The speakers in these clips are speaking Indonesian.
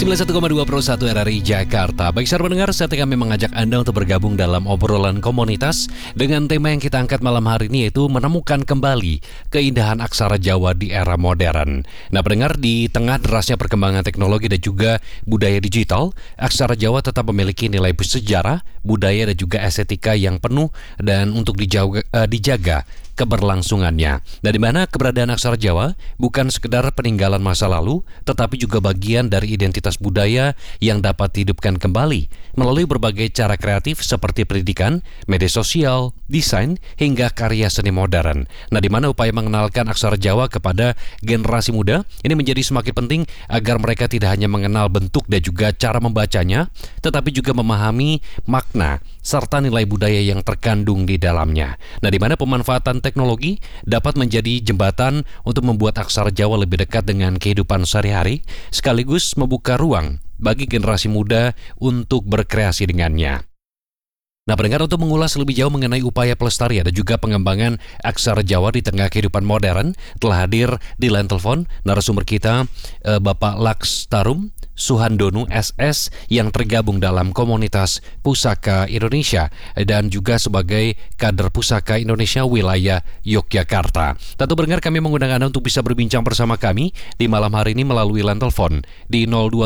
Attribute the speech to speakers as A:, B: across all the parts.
A: 91,2 Pro 1 RRI Jakarta. Baik sahabat pendengar, saat kami mengajak Anda untuk bergabung dalam obrolan komunitas dengan tema yang kita angkat malam hari ini, yaitu menemukan kembali keindahan aksara Jawa di era modern. Nah pendengar, di tengah derasnya perkembangan teknologi dan juga budaya digital, aksara Jawa tetap memiliki nilai sejarah, budaya dan juga estetika yang penuh dan untuk dijaga keberlangsungannya. Dan di mana keberadaan aksara Jawa bukan sekedar peninggalan masa lalu, tetapi juga bagian dari identitas budaya yang dapat dihidupkan kembali melalui berbagai cara kreatif seperti pendidikan, media sosial, desain, hingga karya seni modern. Nah, di mana upaya mengenalkan aksara Jawa kepada generasi muda ini menjadi semakin penting agar mereka tidak hanya mengenal bentuk dan juga cara membacanya, tetapi juga memahami makna serta nilai budaya yang terkandung di dalamnya. Nah, di mana pemanfaatan teknologi dapat menjadi jembatan untuk membuat aksara Jawa lebih dekat dengan kehidupan sehari-hari, sekaligus membuka ruang bagi generasi muda untuk berkreasi dengannya. Nah, pendengar, untuk mengulas lebih jauh mengenai upaya pelestarian dan juga pengembangan aksara Jawa di tengah kehidupan modern, telah hadir di line telepon narasumber kita, Bapak Lakstarum Suhandono SS, yang tergabung dalam komunitas Pusaka Indonesia dan juga sebagai kader Pusaka Indonesia wilayah Yogyakarta. Tentu pendengar, kami mengundang Anda untuk bisa berbincang bersama kami di malam hari ini melalui line telepon di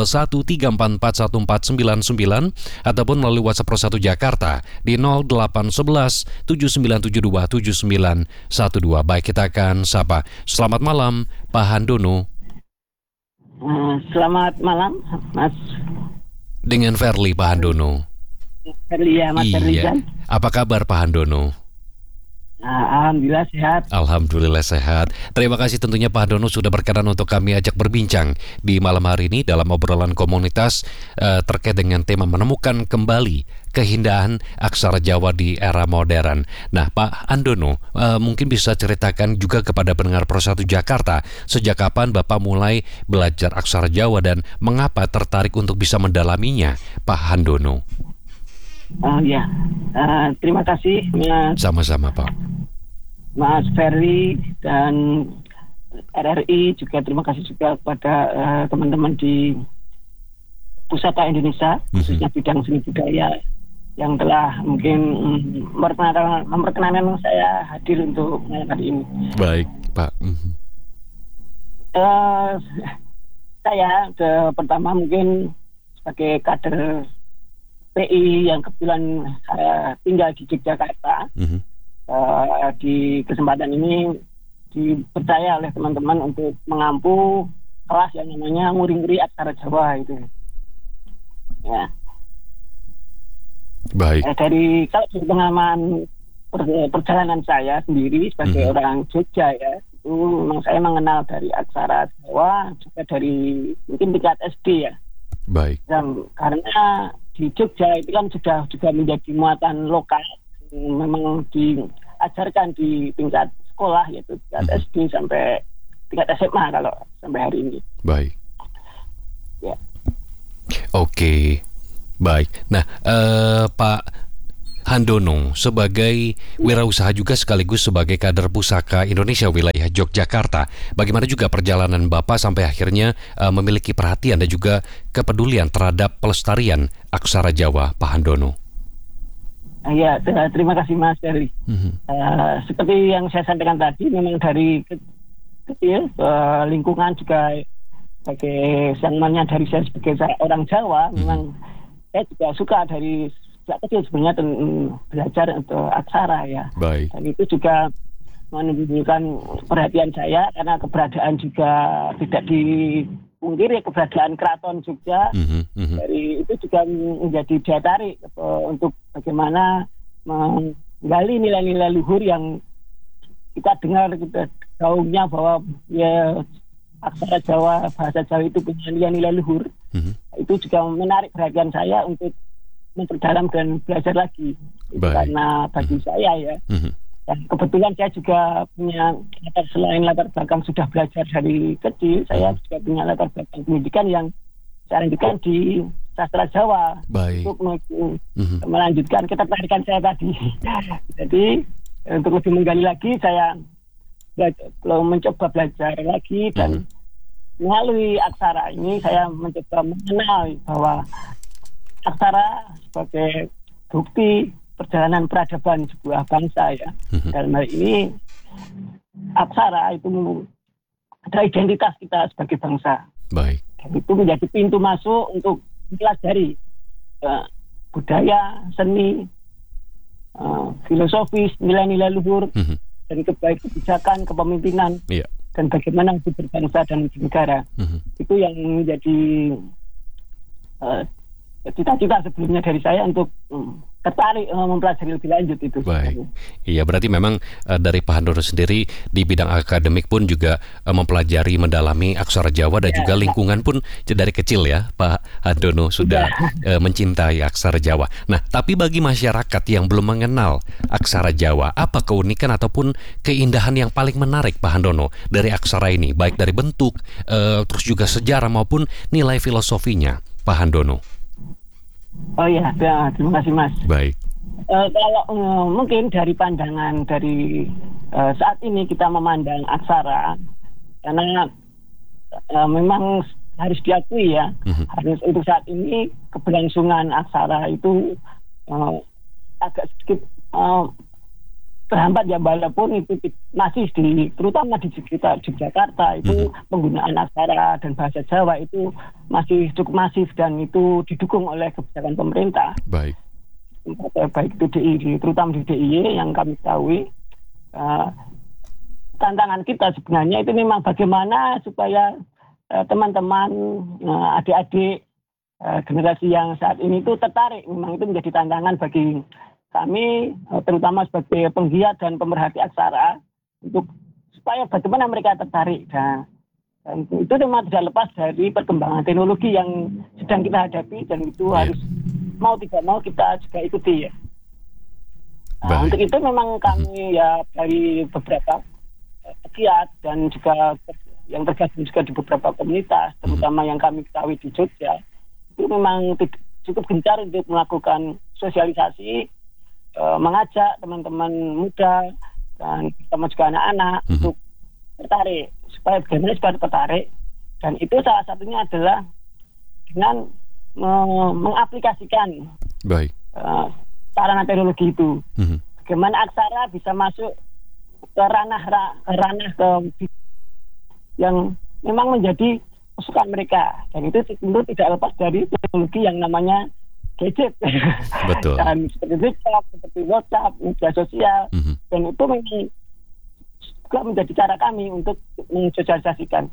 A: 0213441499 ataupun melalui WhatsApp Pro 1 Jakarta di 0811-7972-7912. Baik, kita akan sapa. Selamat malam, Pak Handono.
B: Selamat malam, Mas.
A: Dengan Verly, Pak Handono.
B: Verly ya, Mas Verly kan?
A: Apa kabar, Pak Handono?
B: Alhamdulillah sehat.
A: Alhamdulillah sehat. Terima kasih tentunya Pak Handono sudah berkenan untuk kami ajak berbincang di malam hari ini dalam obrolan komunitas terkait dengan tema menemukan kembali keindahan aksara Jawa di era modern. Nah, Pak Handono, mungkin bisa ceritakan juga kepada pendengar Pro 1 Jakarta, sejak kapan Bapak mulai belajar aksara Jawa dan mengapa tertarik untuk bisa mendalaminya, Pak Handono?
B: Terima kasih, Mas.
A: Sama-sama, Pak.
B: Mas Ferry dan RRI, juga terima kasih juga kepada teman-teman di Pusaka Indonesia, khususnya bidang seni budaya, yang telah mungkin memperkenalkan saya hadir untuk malam hari ini.
A: Baik, Pak.
B: Saya pertama mungkin sebagai kader PI yang kebetulan saya tinggal di Yogyakarta. Di kesempatan ini dipercaya oleh teman-teman untuk mengampu kelas yang namanya nguring-nguri aksara Jawa itu. Ya.
A: Baik.
B: Dari pengalaman perjalanan saya sendiri sebagai orang Jogja ya, itu memang saya mengenal dari aksara Jawa juga dari mungkin tingkat SD ya.
A: Baik.
B: Dan karena di Jogja itu kan sudah juga menjadi muatan lokal, memang diajarkan di tingkat sekolah, yaitu tingkat SD sampai tingkat SMA kalau sampai hari ini.
A: Baik.
B: Ya.
A: Oke. Baik. Nah, Pak Handono, sebagai wirausaha juga sekaligus sebagai kader Pusaka Indonesia wilayah Yogyakarta, bagaimana juga perjalanan Bapak sampai akhirnya memiliki perhatian dan juga kepedulian terhadap pelestarian aksara Jawa, Pak Handono?
B: Ya, terima kasih Mas Ferry. Seperti yang saya sampaikan tadi, memang dari kecil lingkungan juga sebagai sangannya dari saya sebagai orang Jawa, memang saya juga suka dari sejak kecil sebenarnya belajar untuk aksara ya.
A: Baik.
B: Dan itu juga menunjukkan perhatian saya karena keberadaan juga tidak dipungkiri, keberadaan Keraton Jogja. Dari itu juga menjadi daya tarik untuk bagaimana menggali nilai-nilai luhur yang kita dengar, kita gaungnya bahwa ya aksara Jawa, bahasa Jawa itu punya nilai-nilai luhur. Itu juga menarik perhatian saya untuk memperdalam dan belajar lagi. Karena bagi saya ya, dan kebetulan saya juga punya selain latar belakang sudah belajar dari kecil, saya juga punya latar belakang pendidikan yang saya lanjutkan di sastra Jawa.
A: Baik.
B: Untuk melanjutkan ketertarikan saya tadi. Jadi untuk lebih menggali lagi, saya mencoba belajar lagi dan melalui aksara ini saya mencoba mengenal bahwa aksara sebagai bukti perjalanan peradaban sebuah bangsa ya. Dalam hal ini aksara itu adalah identitas kita sebagai bangsa.
A: Baik.
B: Dan itu menjadi pintu masuk untuk mempelajari budaya, seni, filosofis, nilai-nilai luhur, dan kebijakan, kepemimpinan, dan bagaimana hidup berbangsa dan bernegara. Itu yang menjadi cita-cita sebelumnya dari saya untuk tertarik mempelajari lebih lanjut itu.
A: Baik. Iya, berarti memang dari Pak Handono sendiri di bidang akademik pun juga mempelajari, mendalami aksara Jawa dan juga lingkungan pun dari kecil ya Pak Handono sudah mencintai aksara Jawa. Nah, tapi bagi masyarakat yang belum mengenal aksara Jawa, apa keunikan ataupun keindahan yang paling menarik Pak Handono dari aksara ini, baik dari bentuk, terus juga sejarah maupun nilai filosofinya, Pak Handono?
B: Oh ya, terima kasih Mas.
A: Baik.
B: Kalau mungkin dari pandangan dari saat ini kita memandang aksara, karena memang harus diakui ya, harus untuk saat ini keberlangsungan aksara itu agak sedikit terhambat ya, walaupun itu masih terutama di sekitar Yogyakarta itu penggunaan aksara dan bahasa Jawa itu masih cukup masif dan itu didukung oleh kebijakan pemerintah.
A: Baik
B: Itu DIY, terutama di DIY yang kami ketahui. Tantangan kita sebenarnya itu memang bagaimana supaya teman-teman, adik-adik generasi yang saat ini itu tertarik. Memang itu menjadi tantangan bagi kami, terutama sebagai penggiat dan pemerhati aksara, untuk supaya bagaimana mereka tertarik. Dan itu memang tidak lepas dari perkembangan teknologi yang sedang kita hadapi, dan itu harus mau tidak mau kita juga ikuti ya. Untuk itu memang kami ya dari beberapa pegiat dan juga yang tergabung juga di beberapa komunitas, terutama yang kami ketahui di Jogja, itu memang cukup gencar untuk melakukan sosialisasi, mengajak teman-teman muda dan terutama juga anak-anak untuk tertarik, supaya bagaimana supaya tertarik. Dan itu salah satunya adalah dengan mengaplikasikan sarana teknologi itu. Bagaimana aksara bisa masuk ke ranah yang memang menjadi kesukaan mereka, dan itu tentu tidak lepas dari teknologi yang namanya gadget.
A: Betul.
B: Dan seperti TikTok, seperti WhatsApp, media sosial, dan itu memang juga menjadi cara kami untuk mensosialisasikan.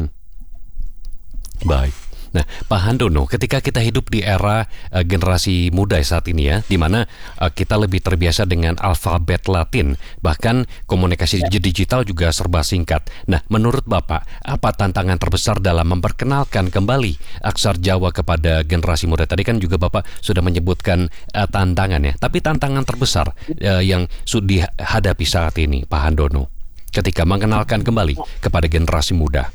A: Baik. Nah, Pak Handono, ketika kita hidup di era generasi muda saat ini ya, di mana kita lebih terbiasa dengan alfabet Latin, bahkan komunikasi digital juga serba singkat. Nah, menurut Bapak, apa tantangan terbesar dalam memperkenalkan kembali aksara Jawa kepada generasi muda? Tadi kan juga Bapak sudah menyebutkan tantangan ya, tapi tantangan terbesar yang sudah dihadapi saat ini, Pak Handono, ketika mengenalkan kembali kepada generasi muda.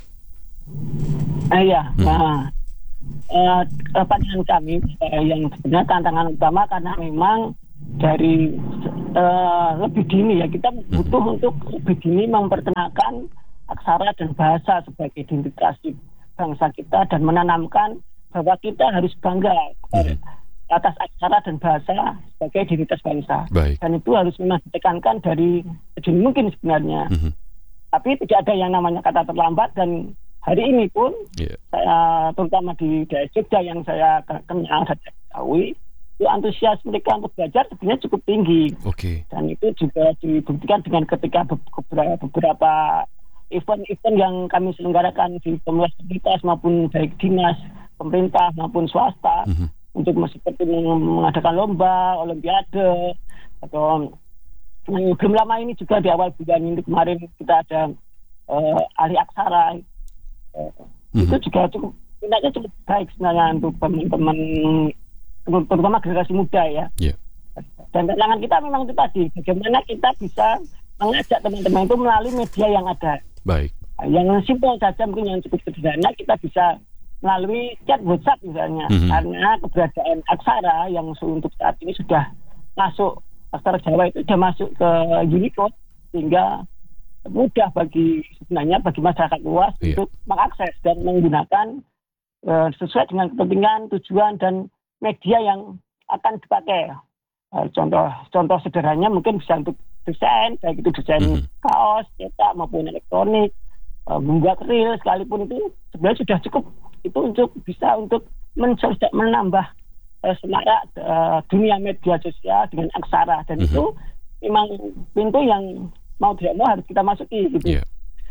B: Pandangan kami yang sebenarnya tantangan utama karena memang dari lebih dini ya, kita butuh untuk lebih dini memperkenalkan aksara dan bahasa sebagai identitas bangsa kita, dan menanamkan bahwa kita harus bangga atas aksara dan bahasa sebagai identitas bangsa. Dan itu harus memang ditekankan dari sedini mungkin sebenarnya. Tapi tidak ada yang namanya kata terlambat, dan hari ini pun saya terutama di daerah Jogja yang saya kenal dan ketahui, itu antusias mereka untuk belajar sebenarnya cukup tinggi. Dan itu juga dibuktikan dengan ketika beberapa event-event yang kami selenggarakan di komunitas maupun baik dinas, pemerintah maupun swasta, untuk seperti mengadakan lomba, olimpiade, atau belum lama ini juga di awal bulan ini kemarin kita ada ahli aksara. Itu juga minatnya cukup baik sebenarnya untuk teman-teman, terutama generasi muda ya. Dan tantangan kita memang itu tadi, bagaimana kita bisa mengajak teman-teman itu melalui media yang ada. Yang simpel saja mungkin, yang cukup sederhana, kita bisa melalui chat WhatsApp misalnya. Karena keberadaan aksara yang untuk saat ini sudah masuk, aksara Jawa itu sudah masuk ke Unicode, sehingga mudah bagi masyarakat luas untuk mengakses dan menggunakan sesuai dengan kepentingan, tujuan dan media yang akan dipakai. Contoh sederhananya mungkin bisa untuk desain, baik itu desain kaos, cetak maupun elektronik, membuat reel sekalipun itu sebenarnya sudah cukup itu untuk menambah semarak dunia media sosial dengan aksara, dan itu memang pintu yang mau tidak mau harus kita masuki gitu.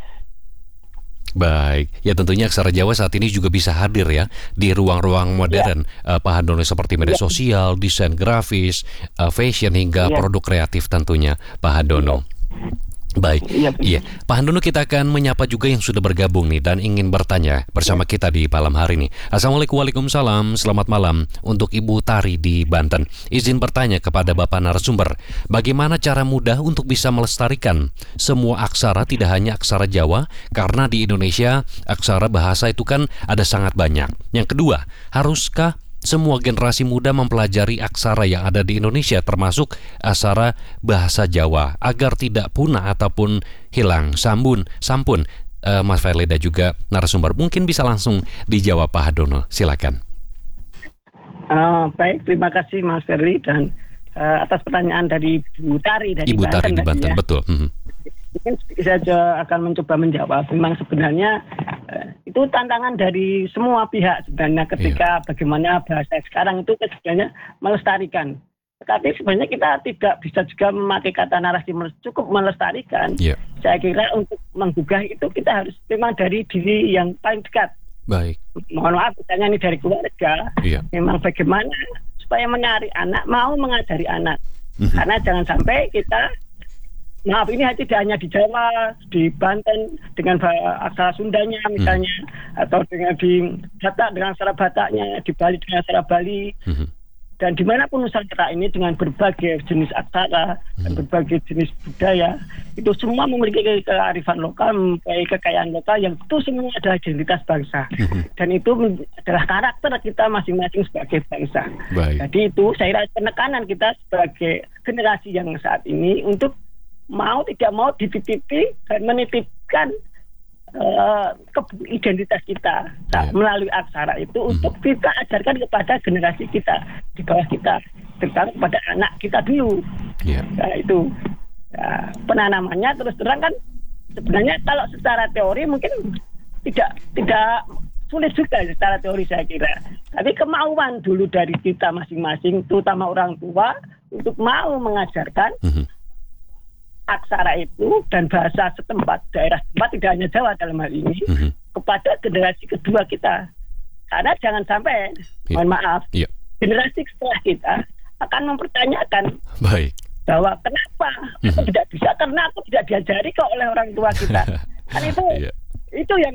A: Baik, ya tentunya aksara Jawa saat ini juga bisa hadir ya di ruang-ruang modern, Pak Handono, seperti media sosial, desain grafis, fashion hingga produk kreatif tentunya, Pak Handono. Baik, iya. Pak Handono, kita akan menyapa juga yang sudah bergabung nih dan ingin bertanya bersama kita di malam hari ini. Assalamualaikum, waalaikumsalam, selamat malam untuk Ibu Tari di Banten. Izin bertanya kepada Bapak narasumber, bagaimana cara mudah untuk bisa melestarikan semua aksara, tidak hanya aksara Jawa, karena di Indonesia aksara bahasa itu kan ada sangat banyak. Yang kedua, haruskah semua generasi muda mempelajari aksara yang ada di Indonesia, termasuk aksara bahasa Jawa, agar tidak punah ataupun hilang? Sampun, Mas Firly dan juga narasumber, mungkin bisa langsung dijawab Pak Handono, silakan.
B: Baik, terima kasih Mas Firly dan atas pertanyaan dari Ibu Tari dari
A: Ibu Tari di Banten, betul.
B: Mungkin saya akan mencoba menjawab. Memang sebenarnya itu tantangan dari semua pihak sebenarnya ketika bagaimana bahasa sekarang itu sebenarnya melestarikan. Tetapi sebenarnya kita tidak bisa juga memakai kata narasi cukup melestarikan. Saya kira untuk menggugah itu kita harus memang dari diri yang paling dekat.
A: Baik.
B: Mohon maaf, misalnya ini dari keluarga. Memang bagaimana supaya menarik anak, mau mengajari anak. Karena jangan sampai kita, maaf, ini tidak hanya di Jawa, di Banten dengan aksara Sundanya misalnya, atau dengan di Batak dengan aksara Bataknya, di Bali dengan aksara Bali, dan dimanapun Nusantara ini dengan berbagai jenis aksara dan berbagai jenis budaya, itu semua memiliki kearifan lokal, memiliki kekayaan lokal yang itu semua adalah identitas bangsa, dan itu adalah karakter kita masing-masing sebagai bangsa. Jadi itu saya kira penekanan kita sebagai generasi yang saat ini untuk mau tidak mau dititipi dan menitipkan identitas kita melalui aksara itu untuk kita ajarkan kepada generasi kita di bawah kita, terutama kepada anak kita dulu. Nah, itu penanamannya terus terang kan sebenarnya kalau secara teori mungkin tidak sulit juga secara teori saya kira, tapi kemauan dulu dari kita masing-masing, terutama orang tua, untuk mau mengajarkan aksara itu dan bahasa setempat, daerah setempat, tidak hanya Jawa dalam hal ini, kepada generasi kedua kita. Karena jangan sampai, mohon maaf, generasi setelah kita akan mempertanyakan bahwa kenapa aku tidak bisa, karena aku tidak diajari kok oleh orang tua kita. Kan itu yang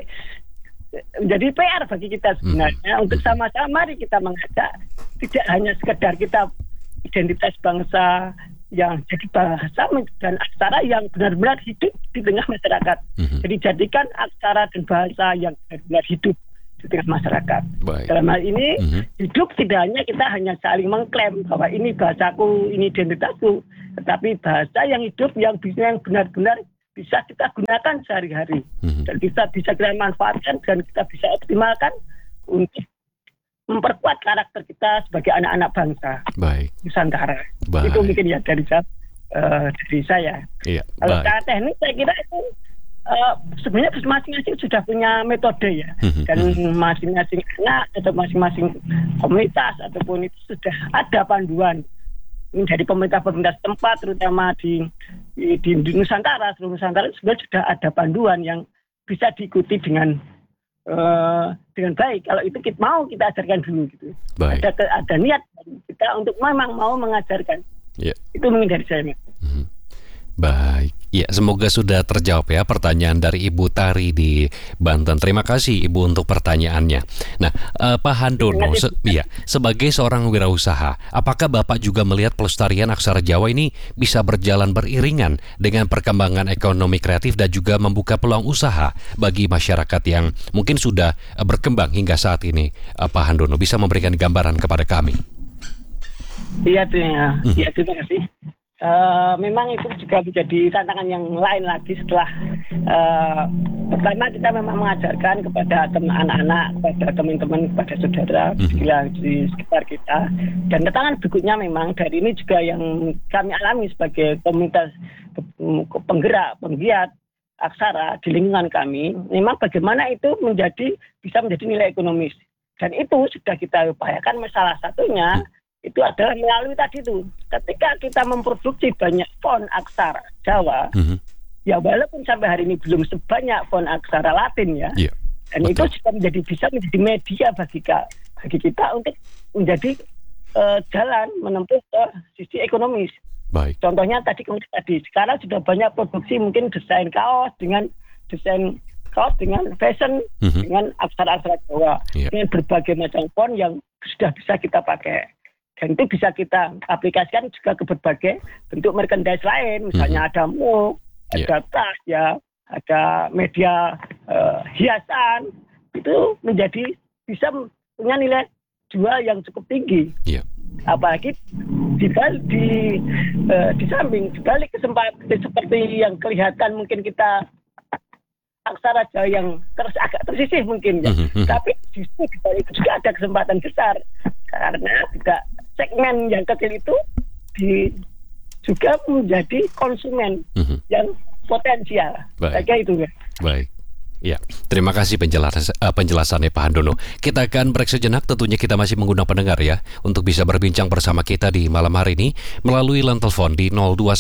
B: menjadi PR bagi kita sebenarnya, untuk sama-sama kita mengajak, tidak hanya sekedar kita identitas bangsa yang jadi bahasa dan aksara yang benar-benar hidup di tengah masyarakat. Jadi jadikan aksara dan bahasa yang benar-benar hidup di tengah masyarakat. Dalam hal ini hidup tidak hanya kita hanya saling mengklaim bahwa ini bahasaku, ini identitasku, tetapi bahasa yang hidup yang benar-benar bisa kita gunakan sehari-hari dan bisa kita manfaatkan dan kita bisa optimalkan untuk memperkuat karakter kita sebagai anak-anak bangsa Nusantara. Itu mungkin ya dari saya. Kalau secara teknis saya kira itu sebenarnya masing-masing sudah punya metode ya, dan masing-masing anak atau masing-masing komunitas ataupun itu sudah ada panduan dari pemerintah setempat, terutama di Nusantara, seluruh Nusantara sebenarnya sudah ada panduan yang bisa diikuti dengan baik. Kalau itu kita ajarkan dulu gitu. Ada niat kita untuk memang mau mengajarkan. Itu mungkin dari saya.
A: Baik, ya semoga sudah terjawab ya pertanyaan dari Ibu Tari di Banten. Terima kasih Ibu untuk pertanyaannya. Nah, Pak Handono, sebagai seorang wirausaha, apakah Bapak juga melihat pelestarian aksara Jawa ini bisa berjalan beriringan dengan perkembangan ekonomi kreatif dan juga membuka peluang usaha bagi masyarakat yang mungkin sudah berkembang hingga saat ini? Pak Handono bisa memberikan gambaran kepada kami.
B: Terima kasih. Memang itu juga menjadi tantangan yang lain lagi setelah pertama kita memang mengajarkan kepada anak-anak, kepada teman-teman, kepada saudara di sekitar kita. Dan tantangan berikutnya memang dari ini juga yang kami alami sebagai komunitas penggiat aksara di lingkungan kami, memang bagaimana itu bisa menjadi nilai ekonomis. Dan itu sudah kita upayakan, salah satunya itu adalah melalui tadi itu. Ketika kita memproduksi banyak font aksara Jawa, ya walaupun sampai hari ini belum sebanyak font aksara Latin ya, dan betul. Itu sudah bisa menjadi media bagi kita untuk menjadi jalan menempuh ke sisi ekonomis.
A: Baik.
B: Contohnya tadi sekarang sudah banyak produksi mungkin desain kaos dengan fashion, dengan aksara-aksara Jawa, dengan berbagai macam font yang sudah bisa kita pakai. Dan itu bisa kita aplikasikan juga ke berbagai bentuk merchandise lain. Misalnya ada mug, ada tas, ya, ada media hiasan. Itu bisa punya nilai jual yang cukup tinggi. Apalagi di samping dibalik kesempatan seperti yang kelihatan mungkin kita aksara Jawa yang agak tersisih mungkin ya. Tapi justru dibalik itu juga ada kesempatan besar karena juga segmen yang kecil itu juga menjadi konsumen yang potensial. Kayak itu ya.
A: Baik. Ya, terima kasih penjelasannya Pak Handono. Kita akan break sejenak, tentunya kita masih mengundang pendengar ya untuk bisa berbincang bersama kita di malam hari ini melalui line telepon di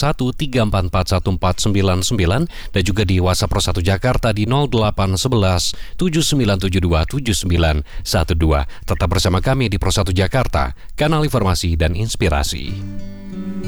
A: 021-344-1499 dan juga di WhatsApp Pro 1 Jakarta di 0811-7972-7912. Tetap bersama kami di Pro 1 Jakarta, kanal informasi dan inspirasi.